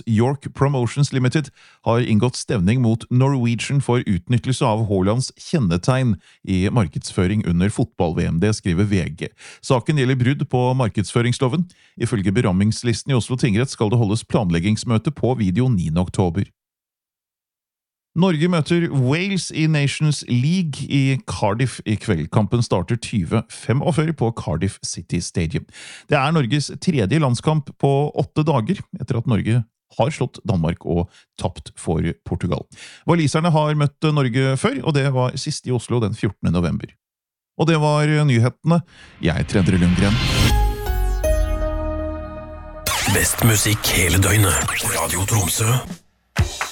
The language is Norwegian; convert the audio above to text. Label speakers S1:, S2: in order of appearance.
S1: York Promotions Limited har inngått stevning mot Norwegian for utnyttelse av Haalands kjennetegn i markedsføring under fotball-VM, det skriver VG. Saken gjelder brudd på markedsføringsloven. Ifølge berammingslisten i Oslo tingrett skal det holdes planleggingsmøte på video 9. oktober. Norge møter Wales i Nations League i Cardiff i kveld. Kampen starter 20:45 på Cardiff City Stadium. Det er Norges tredje landskamp på 8 dager, etter at Norge har slått Danmark og tapt for Portugal. Waliserne har møtt Norge før, og det var sist i Oslo den 14. november. Og det var nyhetene. Jeg heter Endre Lundgren.
S2: Best musikk hele døgnet. Radio Tromsø.